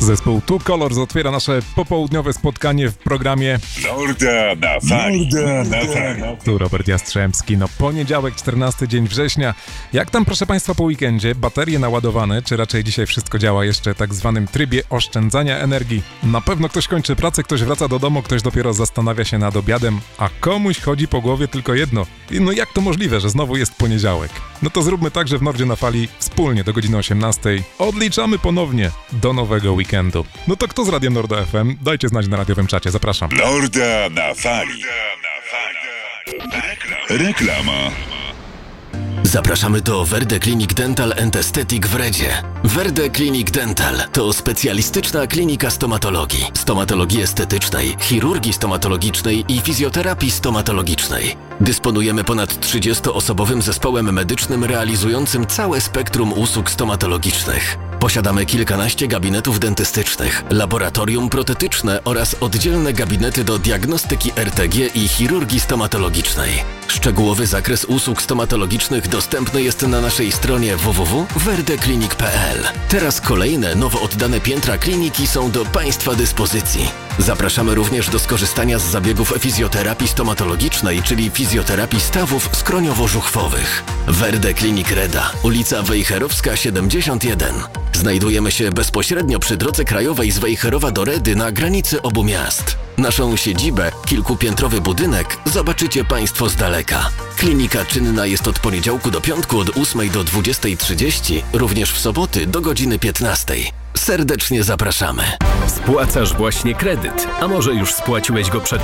Zespół Two Colors otwiera nasze popołudniowe spotkanie w programie Norda na fali. Tu Robert Jastrzębski. Poniedziałek, 14 dzień września. Jak tam, proszę Państwa, po weekendzie? Baterie naładowane, czy raczej dzisiaj wszystko działa jeszcze w tak zwanym trybie oszczędzania energii? Na pewno ktoś kończy pracę, ktoś wraca do domu, ktoś dopiero zastanawia się nad obiadem, a komuś chodzi po głowie tylko jedno. Jak to możliwe, że znowu jest poniedziałek? To zróbmy tak, że w Nordzie na fali wspólnie do godziny 18 odliczamy ponownie do nowego weekendu. To kto z Radiem Norda FM? Dajcie znać na radiowym czacie, zapraszam. Norda na fali. Reklama. Zapraszamy do Verde Clinic Dental and Aesthetic w Redzie. Verde Clinic Dental to specjalistyczna klinika stomatologii estetycznej, chirurgii stomatologicznej i fizjoterapii stomatologicznej. Dysponujemy ponad 30-osobowym zespołem medycznym realizującym całe spektrum usług stomatologicznych. Posiadamy kilkanaście gabinetów dentystycznych, laboratorium protetyczne oraz oddzielne gabinety do diagnostyki RTG i chirurgii stomatologicznej. Szczegółowy zakres usług stomatologicznych dostępny jest na naszej stronie www.verdeclinic.pl. Teraz kolejne, nowo oddane piętra kliniki są do Państwa dyspozycji. Zapraszamy również do skorzystania z zabiegów fizjoterapii stomatologicznej, czyli fizjoterapii stawów skroniowo-żuchwowych. Verde Clinic Reda, ulica Wejherowska 71. Znajdujemy się bezpośrednio przy drodze krajowej z Wejherowa do Redy na granicy obu miast. Naszą siedzibę, kilkupiętrowy budynek, zobaczycie Państwo z daleka. Klinika czynna jest od poniedziałku do piątku od 8 do 20:30, również w soboty do godziny 15. Serdecznie zapraszamy. Spłacasz właśnie kredyt, a może już spłaciłeś go przed